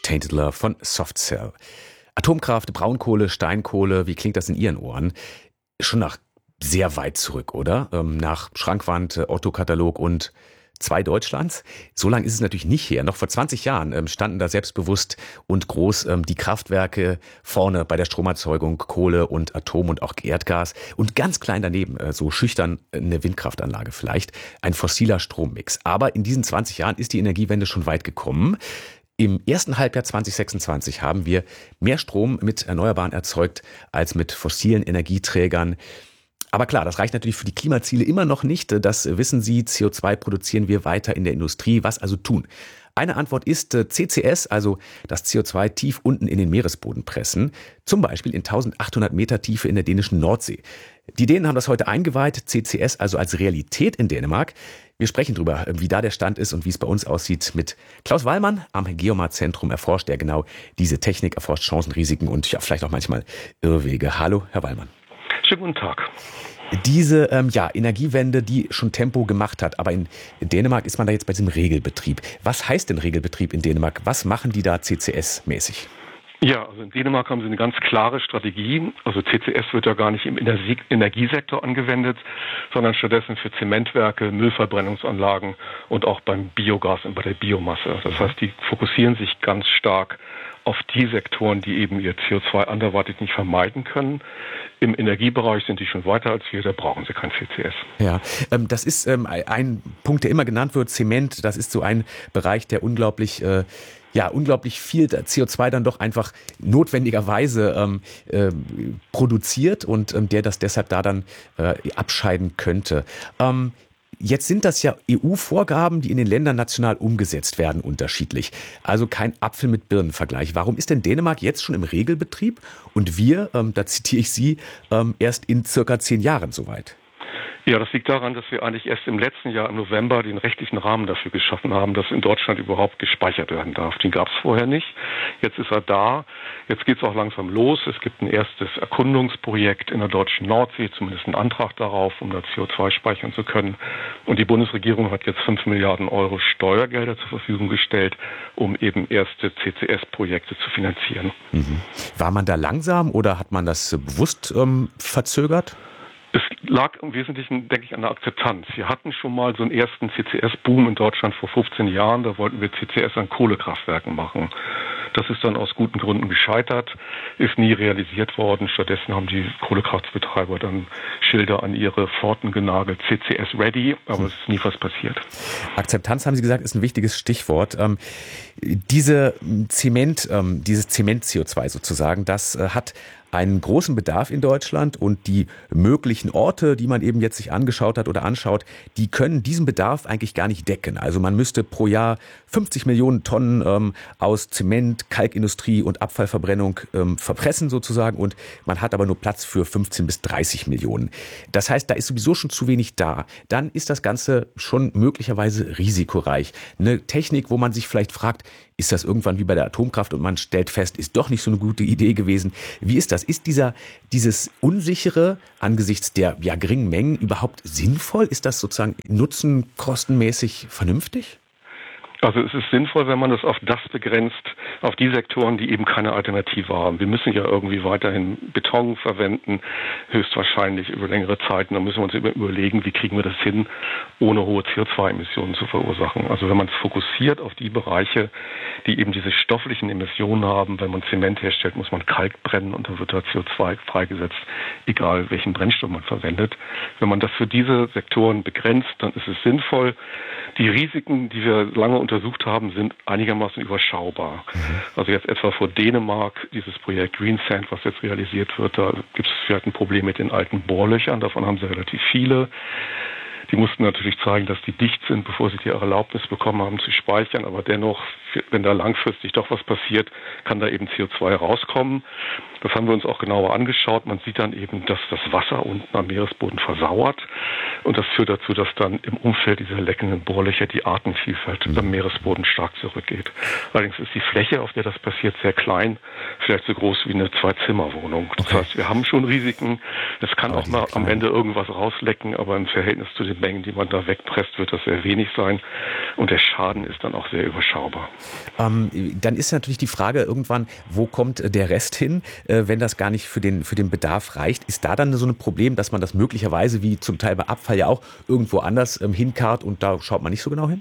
Tainted Love von Soft Cell. Atomkraft, Braunkohle, Steinkohle, wie klingt das in Ihren Ohren? Schon nach sehr weit zurück, oder? Nach Schrankwand, Otto-Katalog und zwei Deutschlands. So lange ist es natürlich nicht her. Noch vor 20 Jahren standen da selbstbewusst und groß die Kraftwerke vorne bei der Stromerzeugung, Kohle und Atom und auch Erdgas. Und ganz klein daneben, so schüchtern eine Windkraftanlage vielleicht, ein fossiler Strommix. Aber in diesen 20 Jahren ist die Energiewende schon weit gekommen. Im ersten Halbjahr 2026 haben wir mehr Strom mit Erneuerbaren erzeugt als mit fossilen Energieträgern. Aber klar, das reicht natürlich für die Klimaziele immer noch nicht. Das wissen Sie, CO2 produzieren wir weiter in der Industrie. Was also tun? Eine Antwort ist CCS, also das CO2 tief unten in den Meeresboden pressen. Zum Beispiel in 1800 Meter Tiefe in der dänischen Nordsee. Die Dänen haben das heute eingeweiht, CCS also als Realität in Dänemark. Wir sprechen darüber, wie da der Stand ist und wie es bei uns aussieht, mit Klaus Wallmann. Am Geomar-Zentrum erforscht er genau diese Technik, erforscht Chancen, Risiken und ja, vielleicht auch manchmal Irrwege. Hallo, Herr Wallmann. Schönen guten Tag. Diese Energiewende, die schon Tempo gemacht hat, aber in Dänemark ist man da jetzt bei diesem Regelbetrieb. Was heißt denn Regelbetrieb in Dänemark? Was machen die da CCS-mäßig? Ja, also in Dänemark haben sie eine ganz klare Strategie. Also CCS wird ja gar nicht im Energiesektor angewendet, sondern stattdessen für Zementwerke, Müllverbrennungsanlagen und auch beim Biogas und bei der Biomasse. Das heißt, die fokussieren sich ganz stark auf die Sektoren, die eben ihr CO2 anderweitig nicht vermeiden können. Im Energiebereich sind die schon weiter als wir, da brauchen sie kein CCS. Ja, das ist ein Punkt, der immer genannt wird, Zement. Das ist so ein Bereich, der unglaublich viel CO2 dann doch einfach notwendigerweise produziert und der das deshalb da dann abscheiden könnte. Jetzt sind das ja EU-Vorgaben, die in den Ländern national umgesetzt werden, unterschiedlich. Also kein Apfel mit Birnen-Vergleich. Warum ist denn Dänemark jetzt schon im Regelbetrieb und wir, da zitiere ich Sie, erst in circa 10 Jahren soweit? Ja, das liegt daran, dass wir eigentlich erst im letzten Jahr im November den rechtlichen Rahmen dafür geschaffen haben, dass in Deutschland überhaupt gespeichert werden darf. Den gab es vorher nicht. Jetzt ist er da. Jetzt geht es auch langsam los. Es gibt ein erstes Erkundungsprojekt in der deutschen Nordsee, zumindest einen Antrag darauf, um da CO2 speichern zu können. Und die Bundesregierung hat jetzt 5 Milliarden Euro Steuergelder zur Verfügung gestellt, um eben erste CCS-Projekte zu finanzieren. Mhm. War man da langsam oder hat man das bewusst verzögert? Es lag im Wesentlichen, denke ich, an der Akzeptanz. Wir hatten schon mal so einen ersten CCS-Boom in Deutschland vor 15 Jahren. Da wollten wir CCS an Kohlekraftwerken machen. Das ist dann aus guten Gründen gescheitert, ist nie realisiert worden. Stattdessen haben die Kohlekraftbetreiber dann Schilder an ihre Pforten genagelt, CCS ready, aber es ist nie was passiert. Akzeptanz, haben Sie gesagt, ist ein wichtiges Stichwort. Dieses Zement-CO2 sozusagen, das hat einen großen Bedarf in Deutschland und die möglichen Orte, die man eben jetzt sich angeschaut hat oder anschaut, die können diesen Bedarf eigentlich gar nicht decken. Also man müsste pro Jahr 50 Millionen Tonnen aus Zement, Kalkindustrie und Abfallverbrennung verpressen sozusagen und man hat aber nur Platz für 15 bis 30 Millionen. Das heißt, da ist sowieso schon zu wenig da. Dann ist das Ganze schon möglicherweise risikoreich. Eine Technik, wo man sich vielleicht fragt, ist das irgendwann wie bei der Atomkraft und man stellt fest, ist doch nicht so eine gute Idee gewesen. Wie ist das? Ist dieses Unsichere angesichts der geringen Mengen überhaupt sinnvoll? Ist das sozusagen nutzenkostenmäßig vernünftig? Also es ist sinnvoll, wenn man das auf das begrenzt, auf die Sektoren, die eben keine Alternative haben. Wir müssen ja irgendwie weiterhin Beton verwenden, höchstwahrscheinlich über längere Zeit. Und dann müssen wir uns überlegen, wie kriegen wir das hin, ohne hohe CO2-Emissionen zu verursachen. Also wenn man es fokussiert auf die Bereiche, die eben diese stofflichen Emissionen haben, wenn man Zement herstellt, muss man Kalk brennen und dann wird da CO2 freigesetzt, egal welchen Brennstoff man verwendet. Wenn man das für diese Sektoren begrenzt, dann ist es sinnvoll. Die Risiken, die wir lange untersucht haben, sind einigermaßen überschaubar. Also jetzt etwa vor Dänemark, dieses Projekt Greensand, was jetzt realisiert wird, da gibt es vielleicht ein Problem mit den alten Bohrlöchern, davon haben sie relativ viele. Die mussten natürlich zeigen, dass die dicht sind, bevor sie die Erlaubnis bekommen haben zu speichern. Aber dennoch, wenn da langfristig doch was passiert, kann da eben CO2 rauskommen. Das haben wir uns auch genauer angeschaut. Man sieht dann eben, dass das Wasser unten am Meeresboden versauert. Und das führt dazu, dass dann im Umfeld dieser leckenden Bohrlöcher die Artenvielfalt am Meeresboden stark zurückgeht. Allerdings ist die Fläche, auf der das passiert, sehr klein, vielleicht so groß wie eine Zwei-Zimmer-Wohnung. Das heißt, wir haben schon Risiken. Es kann auch mal am Ende irgendwas rauslecken, aber im Verhältnis zu den Mengen, die man da wegpresst, wird das sehr wenig sein. Und der Schaden ist dann auch sehr überschaubar. Dann ist natürlich die Frage irgendwann, wo kommt der Rest hin, wenn das gar nicht für den Bedarf reicht? Ist da dann so ein Problem, dass man das möglicherweise, wie zum Teil bei Abfall ja auch, irgendwo anders hinkarrt und da schaut man nicht so genau hin?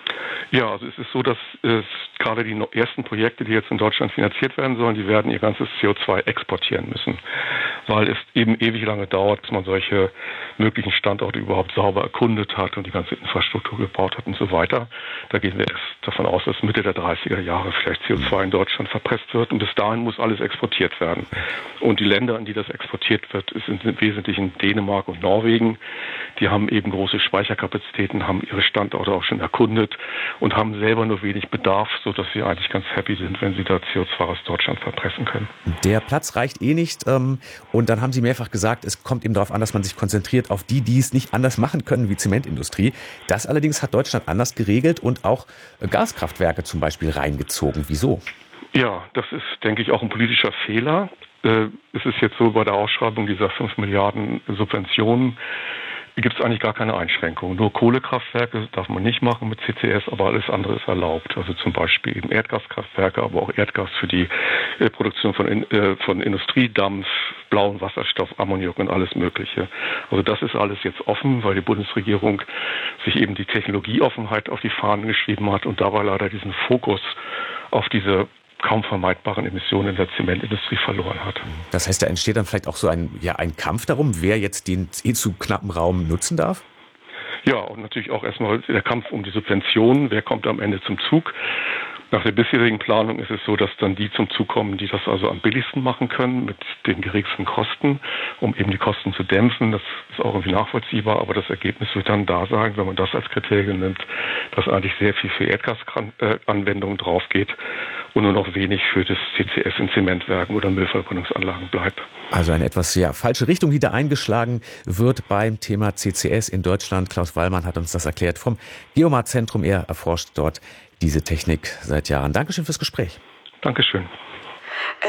Ja, also es ist so, dass gerade die ersten Projekte, die jetzt in Deutschland finanziert werden sollen, die werden ihr ganzes CO2 exportieren müssen, weil es eben ewig lange dauert, bis man solche möglichen Standorte überhaupt sauber erkundet hat und die ganze Infrastruktur gebaut hat und so weiter. Da gehen wir erst davon aus, dass Mitte der 30er Jahre vielleicht CO2 in Deutschland verpresst wird und bis dahin muss alles exportiert werden. Und die Länder, in die das exportiert wird, sind im Wesentlichen Dänemark und Norwegen. Die haben eben große Speicherkapazitäten, haben ihre Standorte auch schon erkundet und haben selber nur wenig Bedarf, sodass sie eigentlich ganz happy sind, wenn sie da CO2 aus Deutschland verpressen können. Der Platz reicht eh nicht. Und dann haben Sie mehrfach gesagt, es kommt eben darauf an, dass man sich konzentriert auf die es nicht anders machen können wie Zementindustrie. Das allerdings hat Deutschland anders geregelt und auch Gaskraftwerke zum Beispiel reingezogen. Wieso? Ja, das ist, denke ich, auch ein politischer Fehler. Es ist jetzt so, bei der Ausschreibung dieser 5 Milliarden Subventionen gibt es eigentlich gar keine Einschränkungen. Nur Kohlekraftwerke darf man nicht machen mit CCS, aber alles andere ist erlaubt. Also zum Beispiel eben Erdgaskraftwerke, aber auch Erdgas für die Produktion von Industriedampf, blauen Wasserstoff, Ammoniak und alles Mögliche. Also das ist alles jetzt offen, weil die Bundesregierung sich eben die Technologieoffenheit auf die Fahnen geschrieben hat und dabei leider diesen Fokus auf diese kaum vermeidbaren Emissionen in der Zementindustrie verloren hat. Das heißt, da entsteht dann vielleicht auch so ein Kampf darum, wer jetzt den zu knappen Raum nutzen darf? Ja, und natürlich auch erstmal der Kampf um die Subventionen. Wer kommt am Ende zum Zug? Nach der bisherigen Planung ist es so, dass dann die zum Zug kommen, die das also am billigsten machen können, mit den geringsten Kosten, um eben die Kosten zu dämpfen. Das ist auch irgendwie nachvollziehbar, aber das Ergebnis wird dann da sein, wenn man das als Kriterium nimmt, dass eigentlich sehr viel für Erdgasanwendungen drauf geht und nur noch wenig für das CCS in Zementwerken oder Müllverbrennungsanlagen bleibt. Also eine etwas falsche Richtung, die da eingeschlagen wird beim Thema CCS in Deutschland. Klaus Wallmann hat uns das erklärt vom Geomar-Zentrum. Er erforscht dort diese Technik seit Jahren. Dankeschön fürs Gespräch. Dankeschön.